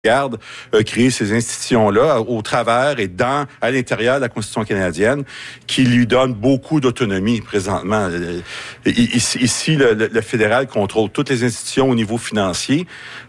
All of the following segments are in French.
Garde a créé ces institutions-là au travers et à l'intérieur de la Constitution canadienne qui lui donne beaucoup d'autonomie présentement. Ici, le fédéral contrôle toutes les institutions au niveau financier.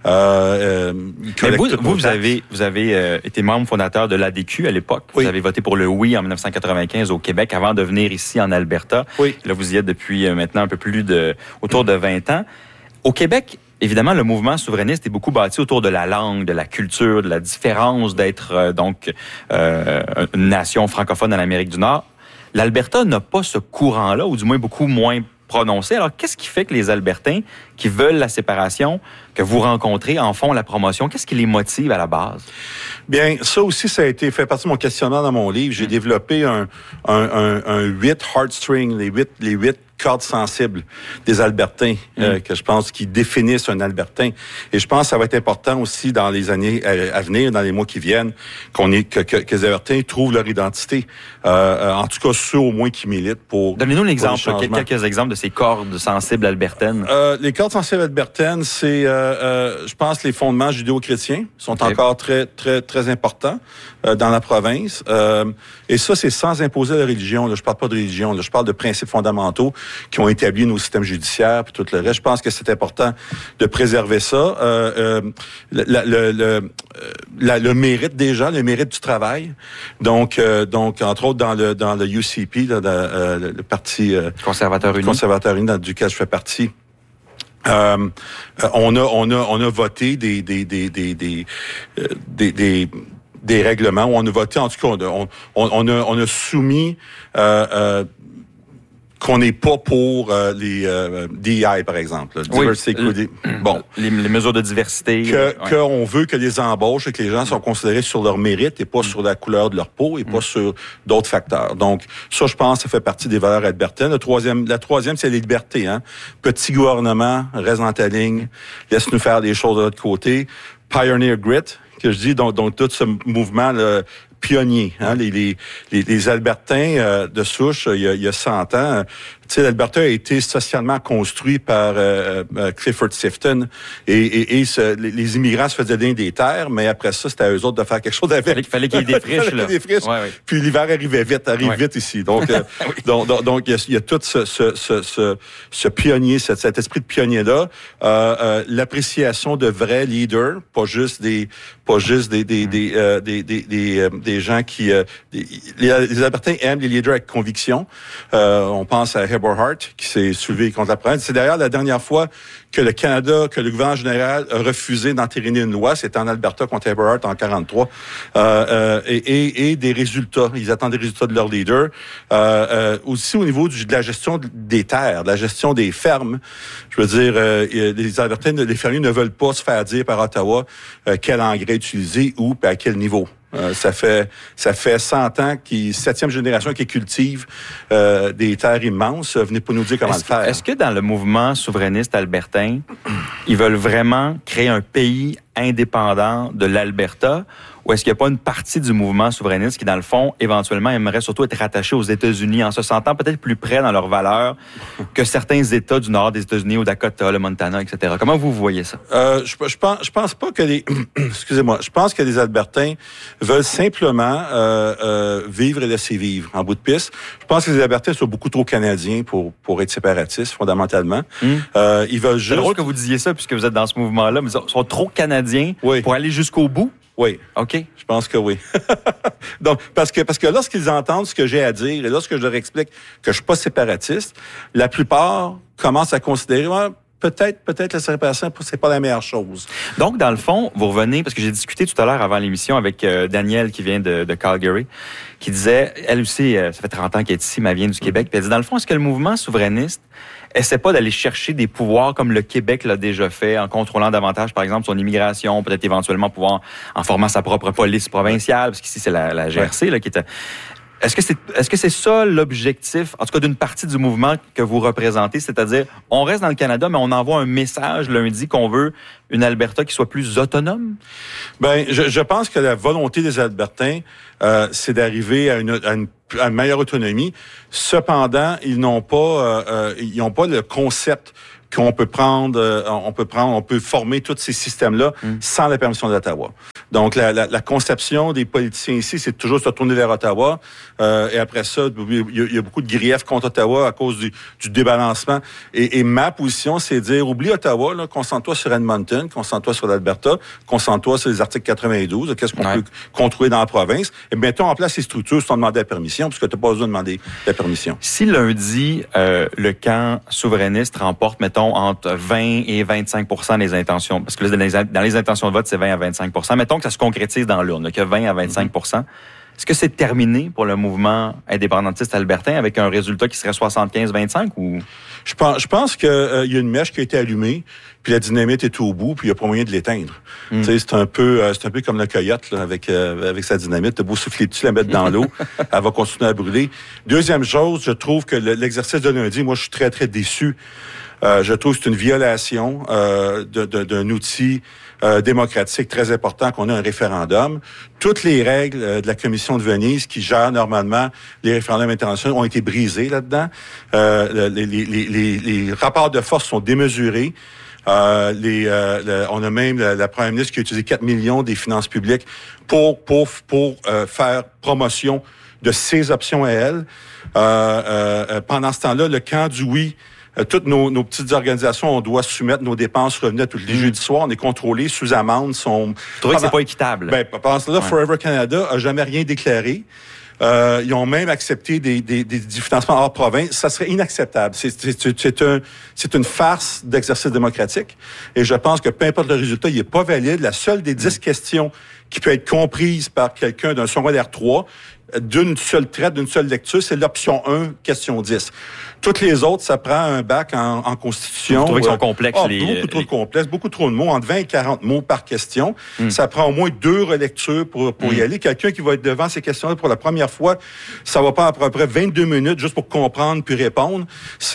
Vous avez été membre fondateur de l'ADQ à l'époque. Oui. Vous avez voté pour le oui en 1995 au Québec avant de venir ici en Alberta. Oui. Là, vous y êtes depuis maintenant un peu plus autour de 20 ans. Au Québec, évidemment, le mouvement souverainiste est beaucoup bâti autour de la langue, de la culture, de la différence d'être une nation francophone en Amérique du Nord. L'Alberta n'a pas ce courant-là, ou du moins beaucoup moins prononcé. Alors, qu'est-ce qui fait que les Albertains qui veulent la séparation, que vous rencontrez, en font la promotion? Qu'est-ce qui les motive à la base? Bien, ça aussi, ça a été fait partie de mon questionnement dans mon livre. J'ai développé un 8 heartstrings, les 8 cordes sensibles des Albertains, que je pense qui définissent un Albertain. Et je pense que ça va être important aussi dans les années à venir, dans les mois qui viennent, que les Albertains trouvent leur identité. En tout cas, ceux au moins qui militent pour... Donnez-nous l'exemple, quelques exemples de ces cordes sensibles albertaines. Les cordes sensibles albertaines, c'est, je pense, les fondements judéo-chrétiens sont encore très, très, très importants dans la province. Et ça, c'est sans imposer la religion. Là, je parle pas de religion. Là, je parle de principes fondamentaux qui ont établi nos systèmes judiciaires puis tout le reste. Je pense que c'est important de préserver ça. Le mérite des gens, le mérite du travail. Donc entre autres dans le UCP, là, le parti conservateur uni duquel je fais partie. On a voté des règlements. On a voté, en tout cas, on a soumis qu'on n'est pas pour les DEI, par exemple. Les mesures de diversité. Qu'on veut que les embauches et que les gens soient considérés sur leur mérite et pas sur la couleur de leur peau et pas sur d'autres facteurs. Donc, ça, je pense, ça fait partie des valeurs albertaines. La troisième, c'est la liberté. Petit gouvernement, reste dans ta ligne, laisse-nous faire des choses de l'autre côté. Pioneer grit, que je dis, donc tout ce mouvement là, pionnier. Les Albertains de souche, il y a 100 ans, tu sais, l'Alberta a été socialement construit par Clifford Sifton et les immigrants se faisaient donner des terres, mais après ça, c'était à eux autres de faire quelque chose avec. Il fallait qu'il y ait des friches, là. Ouais. Puis l'hiver arrive vite ici. Donc, donc il y a tout ce pionnier, cet esprit de pionnier-là, l'appréciation de vrais leaders, pas juste des gens qui... les Albertains aiment les leaders avec conviction. On pense à Eberhart, qui s'est soulevé contre la province. C'est d'ailleurs la dernière fois que le gouvernement général a refusé d'entériner une loi. C'était en Alberta contre Eberhart en 1943. Et des résultats. Ils attendent des résultats de leurs leaders. Aussi au niveau de la gestion des terres, de la gestion des fermes. Je veux dire, les Albertains, les fermiers ne veulent pas se faire dire par Ottawa quel engrais utiliser ou à quel niveau. Ça fait 100 ans septième génération qui cultive des terres immenses. Venez pas nous dire comment le faire. Est-ce que dans le mouvement souverainiste albertain, ils veulent vraiment créer un pays indépendant de l'Alberta? Ou est-ce qu'il n'y a pas une partie du mouvement souverainiste qui, dans le fond, éventuellement, aimerait surtout être rattaché aux États-Unis en se sentant peut-être plus près dans leurs valeurs que certains États du nord des États-Unis, au Dakota, le Montana, etc.? Comment vous voyez ça? Je pense pas que excusez-moi, je pense que les Albertains veulent simplement vivre et laisser vivre en bout de piste. Je pense que les Albertains sont beaucoup trop canadiens pour être séparatistes, fondamentalement. Ils veulent juste... C'est drôle que vous disiez ça, puisque vous êtes dans ce mouvement-là, mais ils sont trop canadiens pour aller jusqu'au bout? Oui. OK. Je pense que oui. Donc, parce que lorsqu'ils entendent ce que j'ai à dire et lorsque je leur explique que je suis pas séparatiste, la plupart commencent à considérer, peut-être la séparation, c'est pas la meilleure chose. Donc, dans le fond, vous revenez, parce que j'ai discuté tout à l'heure avant l'émission avec Danielle qui vient de Calgary, qui disait, elle aussi, ça fait 30 ans qu'elle est ici, mais elle vient du Québec, puis elle dit, dans le fond, est-ce que le mouvement souverainiste essaie pas d'aller chercher des pouvoirs comme le Québec l'a déjà fait, en contrôlant davantage, par exemple, son immigration, peut-être éventuellement pouvoir en formant sa propre police provinciale, parce qu'ici, c'est la GRC là, qui est... Est-ce que c'est ça l'objectif, en tout cas d'une partie du mouvement que vous représentez, c'est-à-dire on reste dans le Canada, mais on envoie un message lundi qu'on veut une Alberta qui soit plus autonome? Ben, je pense que la volonté des Albertains, c'est d'arriver à une meilleure autonomie. Cependant, ils n'ont pas le concept qu'on peut on peut former tous ces systèmes-là sans la permission d'Ottawa. Donc, la conception des politiciens ici, c'est toujours se tourner vers Ottawa. Et après ça, il y a beaucoup de griefs contre Ottawa à cause du débalancement. Et ma position, c'est de dire, oublie Ottawa, là, concentre-toi sur Edmonton, concentre-toi sur l'Alberta, concentre-toi sur les articles 92, qu'est-ce qu'on peut contrôler dans la province, et mettons en place ces structures sans demander la permission, parce que tu n'as pas besoin de demander la permission. Si lundi, le camp souverainiste remporte, mettons, entre 20 et 25% des intentions, parce que là, dans les intentions de vote, c'est 20 à 25%, mettons que ça se concrétise dans l'urne, qu'il y a 20 à 25%, est-ce que c'est terminé pour le mouvement indépendantiste albertain avec un résultat qui serait 75-25 ou? Je pense qu'il y a une mèche qui a été allumée, puis la dynamite est au bout, puis il n'y a pas moyen de l'éteindre. Tu sais, c'est un peu comme la coyote là, avec sa dynamite. T'as beau souffler dessus, la mettre dans l'eau, elle va continuer à brûler. Deuxième chose, je trouve que l'exercice de lundi, moi, je suis très, très déçu. Je trouve que c'est une violation d'un outil démocratique très important qu'on a un référendum. Toutes les règles de la Commission de Venise qui gère normalement les référendums internationaux ont été brisées là-dedans. Les rapports de force sont démesurés. On a même la première ministre qui a utilisé 4 millions des finances publiques pour faire promotion de ses options à elle. Pendant ce temps-là, le camp du oui, toutes nos petites organisations, on doit soumettre nos dépenses revenus tous les jeudis soirs. On est contrôlés sous amende. Vous trouvez que c'est pas équitable? Pendant ce temps-là, Forever Canada a jamais rien déclaré. Ils ont même accepté du financement hors province. Ça serait inacceptable. C'est une farce d'exercice démocratique. Et je pense que peu importe le résultat, il n'est pas valide. La seule des 10 questions qui peut être comprise par quelqu'un d'un secondaire 3, d'une seule traite, d'une seule lecture, c'est l'option 1, question 10. Toutes les autres, ça prend un bac en constitution. Vous trouvez qu'ils sont complexes? Beaucoup trop complexes, beaucoup trop de mots, entre 20 et 40 mots par question. Ça prend au moins 2 relectures pour y aller. Quelqu'un qui va être devant ces questions-là pour la première fois, ça va prendre à peu près 22 minutes juste pour comprendre puis répondre.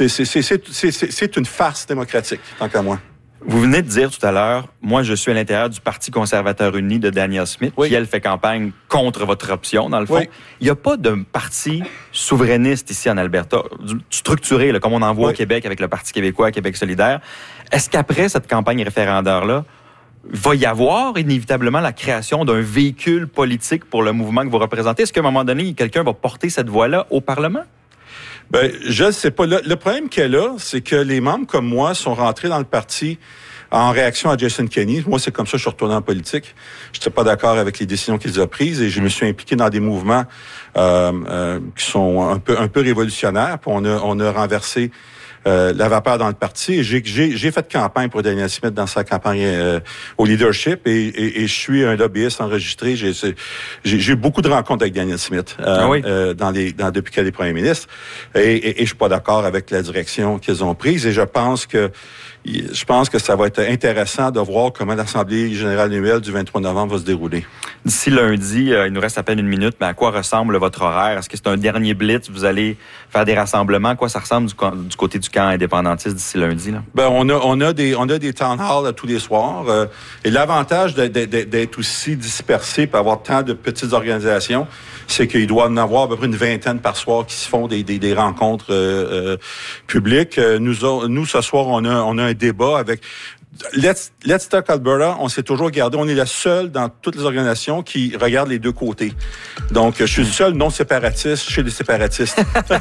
C'est une farce démocratique, tant qu'à moi. Vous venez de dire tout à l'heure, moi, je suis à l'intérieur du Parti conservateur uni de Danielle Smith, qui, elle, fait campagne contre votre option, dans le fond. Il n'y a pas de parti souverainiste ici en Alberta, structuré, là, comme on en voit au Québec avec le Parti québécois, Québec solidaire. Est-ce qu'après cette campagne référendaire-là, va y avoir inévitablement la création d'un véhicule politique pour le mouvement que vous représentez? Est-ce qu'à un moment donné, quelqu'un va porter cette voix-là au Parlement? Je ne sais pas. Le problème qu'il y a là, c'est que les membres comme moi sont rentrés dans le parti en réaction à Jason Kenney. Moi, c'est comme ça que je suis retourné en politique. Je n'étais pas d'accord avec les décisions qu'il a prises et je me suis impliqué dans des mouvements qui sont un peu révolutionnaires. Puis on a renversé la vapeur dans le parti. Et j'ai fait campagne pour Danielle Smith dans sa campagne au leadership et je suis un lobbyiste enregistré. J'ai eu beaucoup de rencontres avec Danielle Smith depuis qu'elle est premier ministre et je suis pas d'accord avec la direction qu'ils ont prise et je pense que ça va être intéressant de voir comment l'Assemblée générale annuelle du 23 novembre va se dérouler. D'ici lundi, il nous reste à peine une minute, mais à quoi ressemble votre horaire? Est-ce que c'est un dernier blitz? Vous allez faire des rassemblements? À quoi ça ressemble du côté du camp indépendantiste d'ici lundi? Là? On a des town halls tous les soirs. Et l'avantage d'être aussi dispersé et avoir tant de petites organisations, c'est qu'il doit en avoir à peu près une vingtaine par soir qui se font des rencontres publiques. Nous, ce soir, on a un débat avec Let's Talk Alberta. On s'est toujours regardé. On est la seule dans toutes les organisations qui regarde les deux côtés. Donc, je suis le seul non séparatiste chez les séparatistes.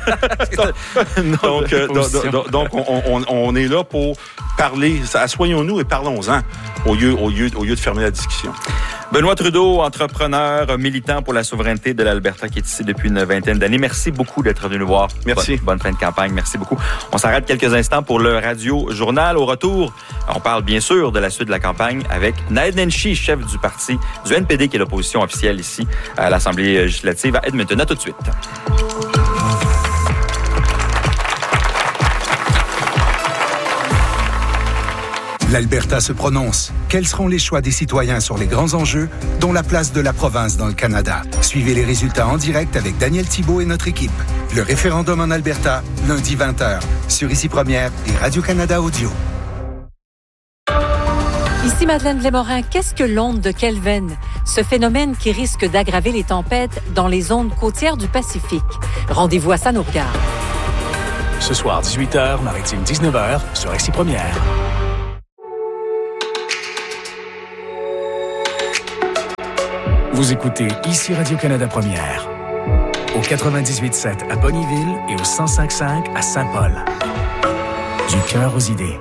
donc, on est là pour parler. Assoyons-nous et parlons-en au lieu de fermer la discussion. Benoît Trudeau, entrepreneur, militant pour la souveraineté de l'Alberta, qui est ici depuis une vingtaine d'années. Merci beaucoup d'être venu nous voir. Merci. Bonne fin de campagne. Merci beaucoup. On s'arrête quelques instants pour le Radio Journal. Au retour, on parle bien sûr de la suite de la campagne avec Naheed Nenshi, chef du parti du NPD, qui est l'opposition officielle ici à l'Assemblée législative à Edmonton. À tout de suite. L'Alberta se prononce. Quels seront les choix des citoyens sur les grands enjeux, dont la place de la province dans le Canada? Suivez les résultats en direct avec Daniel Thibault et notre équipe. Le référendum en Alberta, lundi 20h, sur Ici Première et Radio-Canada Audio. Ici Madeleine Lémorin, qu'est-ce que l'onde de Kelvin? Ce phénomène qui risque d'aggraver les tempêtes dans les zones côtières du Pacifique. Rendez-vous à ça nous regarde. Ce soir, 18h, Maritime 19h, sur RCI Première. Vous écoutez ici Radio-Canada Première. Au 98.7 à Bonnyville et au 105.5 à Saint-Paul. Du cœur aux idées.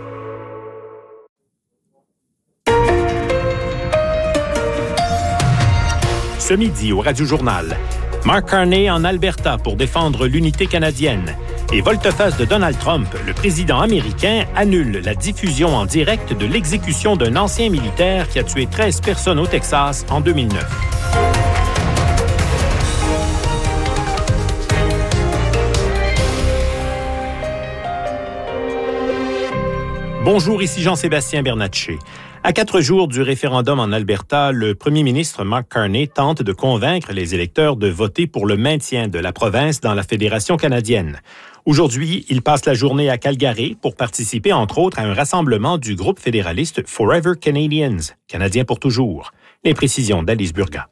Ce midi au Radio-Journal, Mark Carney en Alberta pour défendre l'unité canadienne. Et volte-face de Donald Trump, le président américain annule la diffusion en direct de l'exécution d'un ancien militaire qui a tué 13 personnes au Texas en 2009. Bonjour, ici Jean-Sébastien Bernatchez. À 4 jours du référendum en Alberta, le premier ministre Mark Carney tente de convaincre les électeurs de voter pour le maintien de la province dans la Fédération canadienne. Aujourd'hui, il passe la journée à Calgary pour participer, entre autres, à un rassemblement du groupe fédéraliste Forever Canadians, Canadiens pour toujours. Les précisions d'Alice Burga.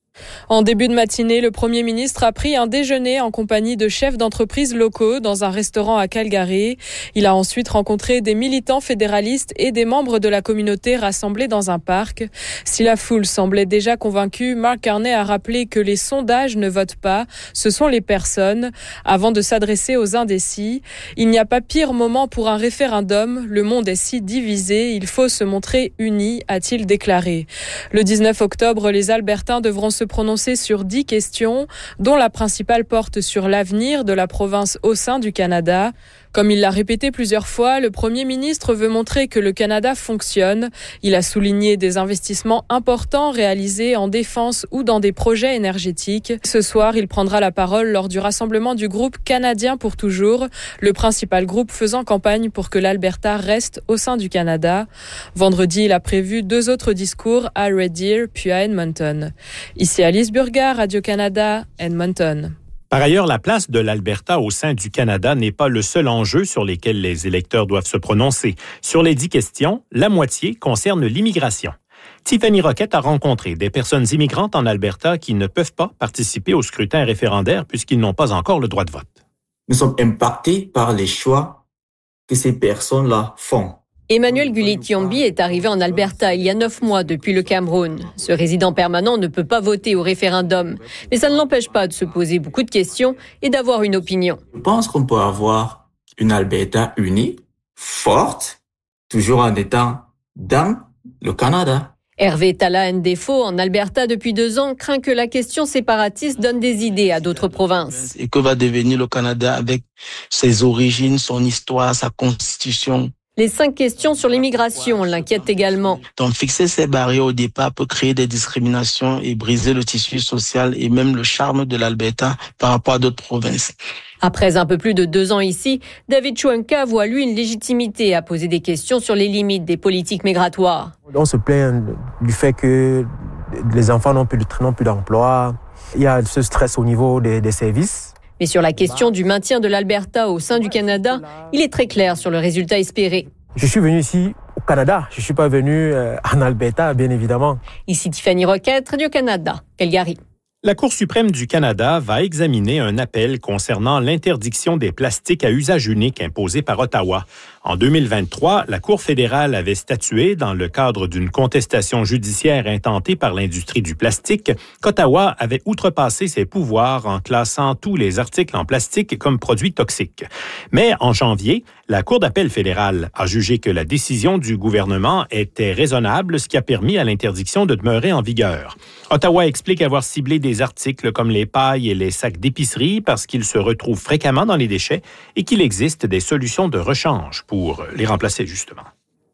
En début de matinée, le Premier ministre a pris un déjeuner en compagnie de chefs d'entreprises locaux dans un restaurant à Calgary. Il a ensuite rencontré des militants fédéralistes et des membres de la communauté rassemblés dans un parc. Si la foule semblait déjà convaincue, Mark Carney a rappelé que les sondages ne votent pas, ce sont les personnes. Avant de s'adresser aux indécis, il n'y a pas pire moment pour un référendum. Le monde est si divisé, il faut se montrer unis, a-t-il déclaré. Le 19 octobre, les Albertains devront se prononcer sur 10 questions, dont la principale porte sur l'avenir de la province au sein du Canada. Comme il l'a répété plusieurs fois, le Premier ministre veut montrer que le Canada fonctionne. Il a souligné des investissements importants réalisés en défense ou dans des projets énergétiques. Ce soir, il prendra la parole lors du rassemblement du groupe Canadiens pour toujours, le principal groupe faisant campagne pour que l'Alberta reste au sein du Canada. Vendredi, il a prévu 2 autres discours à Red Deer puis à Edmonton. Ici Alice Burga, Radio-Canada, Edmonton. Par ailleurs, la place de l'Alberta au sein du Canada n'est pas le seul enjeu sur lesquels les électeurs doivent se prononcer. Sur les 10 questions, la moitié concerne l'immigration. Tiffany Roquette a rencontré des personnes immigrantes en Alberta qui ne peuvent pas participer au scrutin référendaire puisqu'ils n'ont pas encore le droit de vote. Nous sommes impactés par les choix que ces personnes-là font. Emmanuel Gullit-Yombi est arrivé en Alberta il y a 9 mois depuis le Cameroun. Ce résident permanent ne peut pas voter au référendum, mais ça ne l'empêche pas de se poser beaucoup de questions et d'avoir une opinion. Je pense qu'on peut avoir une Alberta unie, forte, toujours en étant dans le Canada. Hervé Tala Ndefo, en Alberta depuis 2 ans, craint que la question séparatiste donne des idées à d'autres provinces. Et que va devenir le Canada avec ses origines, son histoire, sa constitution? Les 5 questions sur l'immigration l'inquiètent également. Donc fixer ces barrières au départ peut créer des discriminations et briser le tissu social et même le charme de l'Alberta par rapport à d'autres provinces. Après un peu plus de 2 ans ici, David Chouinka voit lui une légitimité à poser des questions sur les limites des politiques migratoires. On se plaint du fait que les enfants n'ont plus d'emploi. Il y a ce stress au niveau des services. Mais sur la question du maintien de l'Alberta au sein du Canada, il est très clair sur le résultat espéré. Je suis venu ici au Canada. Je ne suis pas venu en Alberta, bien évidemment. Ici Tiffany Roquette, Radio-Canada, Calgary. La Cour suprême du Canada va examiner un appel concernant l'interdiction des plastiques à usage unique imposée par Ottawa. En 2023, la Cour fédérale avait statué, dans le cadre d'une contestation judiciaire intentée par l'industrie du plastique, qu'Ottawa avait outrepassé ses pouvoirs en classant tous les articles en plastique comme produits toxiques. Mais en janvier, la Cour d'appel fédérale a jugé que la décision du gouvernement était raisonnable, ce qui a permis à l'interdiction de demeurer en vigueur. Ottawa explique avoir ciblé des articles comme les pailles et les sacs d'épicerie parce qu'ils se retrouvent fréquemment dans les déchets et qu'il existe des solutions de rechange pour les remplacer, justement.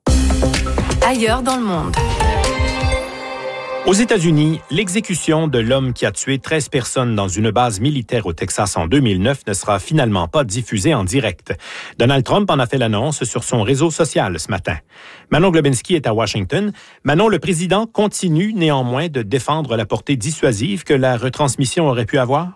Ailleurs dans le monde. Aux États-Unis, l'exécution de l'homme qui a tué 13 personnes dans une base militaire au Texas en 2009 ne sera finalement pas diffusée en direct. Donald Trump en a fait l'annonce sur son réseau social ce matin. Manon Globinski est à Washington. Manon, le président continue néanmoins de défendre la portée dissuasive que la retransmission aurait pu avoir?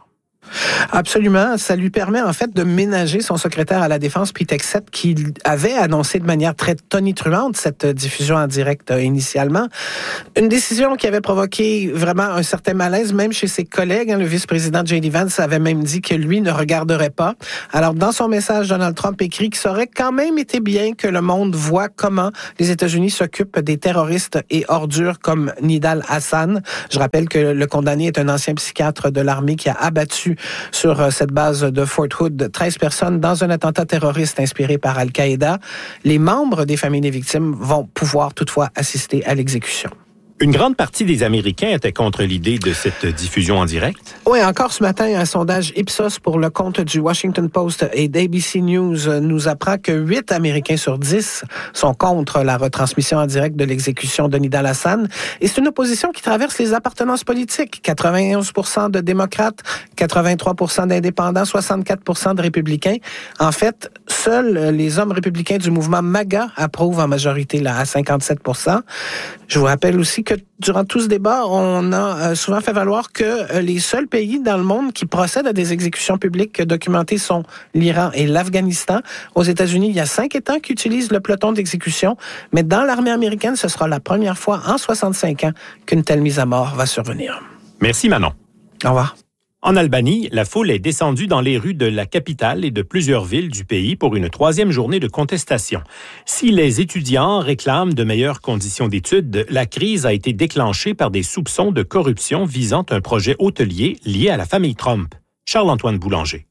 Absolument. Ça lui permet en fait de ménager son secrétaire à la Défense, Pete Hegseth, qui avait annoncé de manière très tonitruante cette diffusion en direct initialement. Une décision qui avait provoqué vraiment un certain malaise, même chez ses collègues. Le vice-président J.D. Vance avait même dit que lui ne regarderait pas. Alors, dans son message, Donald Trump écrit qu'il aurait quand même été bien que le monde voit comment les États-Unis s'occupent des terroristes et ordures comme Nidal Hassan. Je rappelle que le condamné est un ancien psychiatre de l'armée qui a abattu sur cette base de Fort Hood 13 personnes dans un attentat terroriste inspiré par Al-Qaïda. Les membres des familles des victimes vont pouvoir toutefois assister à l'exécution. Une grande partie des Américains étaient contre l'idée de cette diffusion en direct. Oui, encore ce matin, un sondage Ipsos pour le compte du Washington Post et d'ABC News nous apprend que 8 Américains sur 10 sont contre la retransmission en direct de l'exécution de Nidal Hassan. Et c'est une opposition qui traverse les appartenances politiques. 91% de démocrates, 83% d'indépendants, 64% de républicains. En fait, seuls les hommes républicains du mouvement MAGA approuvent en majorité là, à 57%. Je vous rappelle aussi que durant tout ce débat, on a souvent fait valoir que les seuls pays dans le monde qui procèdent à des exécutions publiques documentées sont l'Iran et l'Afghanistan. Aux États-Unis, il y a 5 États qui utilisent le peloton d'exécution, mais dans l'armée américaine, ce sera la première fois en 65 ans qu'une telle mise à mort va survenir. Merci Manon. Au revoir. En Albanie, la foule est descendue dans les rues de la capitale et de plusieurs villes du pays pour une 3e journée de contestation. Si les étudiants réclament de meilleures conditions d'études, la crise a été déclenchée par des soupçons de corruption visant un projet hôtelier lié à la famille Trump. Charles-Antoine Boulanger.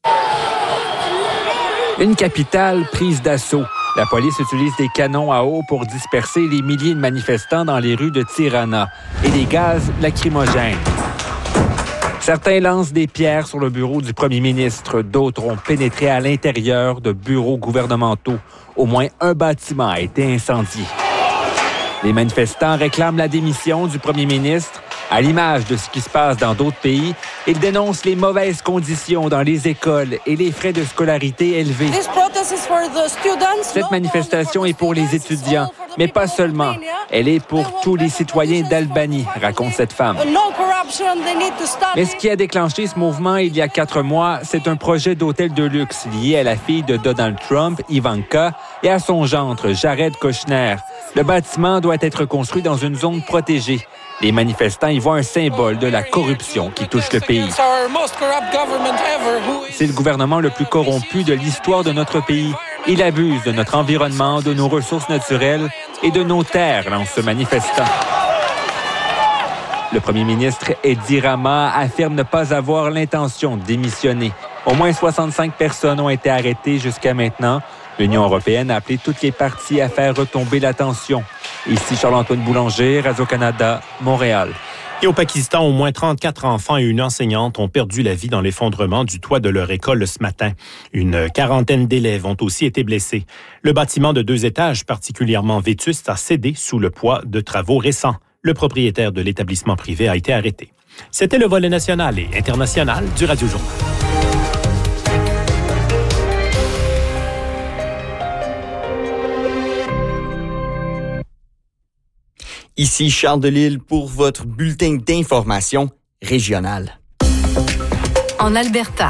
Une capitale prise d'assaut. La police utilise des canons à eau pour disperser les milliers de manifestants dans les rues de Tirana et des gaz lacrymogènes. Certains lancent des pierres sur le bureau du premier ministre. D'autres ont pénétré à l'intérieur de bureaux gouvernementaux. Au moins un bâtiment a été incendié. Les manifestants réclament la démission du premier ministre. À l'image de ce qui se passe dans d'autres pays, ils dénoncent les mauvaises conditions dans les écoles et les frais de scolarité élevés. Cette manifestation est pour les étudiants, mais pas seulement. Elle est pour tous les citoyens d'Albanie, raconte cette femme. Mais ce qui a déclenché ce mouvement il y a 4 mois, c'est un projet d'hôtel de luxe lié à la fille de Donald Trump, Ivanka, et à son gendre, Jared Kushner. Le bâtiment doit être construit dans une zone protégée. Les manifestants y voient un symbole de la corruption qui touche le pays. C'est le gouvernement le plus corrompu de l'histoire de notre pays. Il abuse de notre environnement, de nos ressources naturelles et de nos terres, lance ce manifestant. Le premier ministre Edi Rama affirme ne pas avoir l'intention de démissionner. Au moins 65 personnes ont été arrêtées jusqu'à maintenant. L'Union européenne a appelé toutes les parties à faire retomber la tension. Ici Charles-Antoine Boulanger, Radio-Canada, Montréal. Et au Pakistan, au moins 34 enfants et une enseignante ont perdu la vie dans l'effondrement du toit de leur école ce matin. Une quarantaine d'élèves ont aussi été blessés. Le bâtiment de 2 étages, particulièrement vétuste, a cédé sous le poids de travaux récents. Le propriétaire de l'établissement privé a été arrêté. C'était le volet national et international du Radio-Journal. Ici Charles Delisle pour votre bulletin d'information régionale. En Alberta.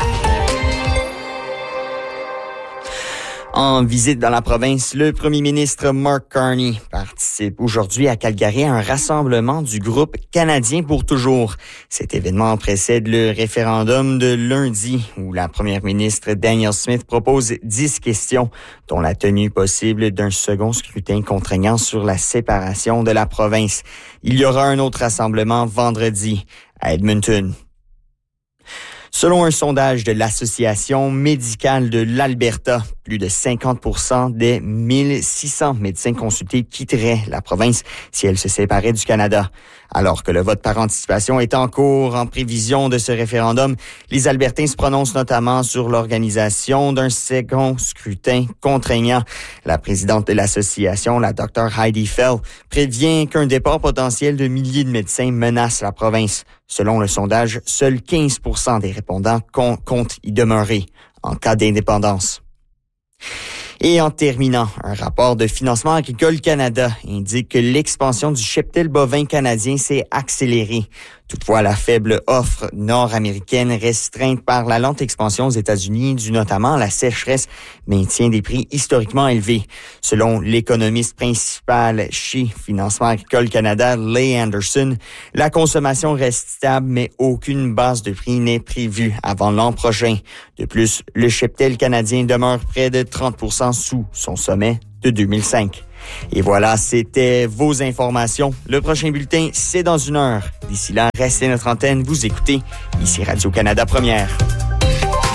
En visite dans la province, le premier ministre Mark Carney participe aujourd'hui à Calgary à un rassemblement du groupe Canadien pour toujours. Cet événement précède le référendum de lundi où la première ministre Danielle Smith propose 10 questions, dont la tenue possible d'un second scrutin contraignant sur la séparation de la province. Il y aura un autre rassemblement vendredi à Edmonton. Selon un sondage de l'Association médicale de l'Alberta, plus de 50% des 1600 médecins consultés quitteraient la province si elle se séparait du Canada. Alors que le vote par anticipation est en cours en prévision de ce référendum, les Albertains se prononcent notamment sur l'organisation d'un second scrutin contraignant. La présidente de l'association, la Dr Heidi Fell, prévient qu'un départ potentiel de milliers de médecins menace la province. Selon le sondage, seuls 15% des répondants comptent y demeurer en cas d'indépendance. Et en terminant, un rapport de Financement agricole Canada indique que l'expansion du cheptel bovin canadien s'est accélérée. Toutefois, la faible offre nord-américaine restreinte par la lente expansion aux États-Unis, due notamment à la sécheresse, maintient des prix historiquement élevés. Selon l'économiste principal chez Financement agricole Canada, Leigh Anderson, la consommation reste stable, mais aucune base de prix n'est prévue avant l'an prochain. De plus, le cheptel canadien demeure près de 30% sous son sommet de 2005. Et voilà, c'était vos informations. Le prochain bulletin, c'est dans 1 heure. D'ici là, restez notre antenne, vous écoutez ici Radio-Canada Première.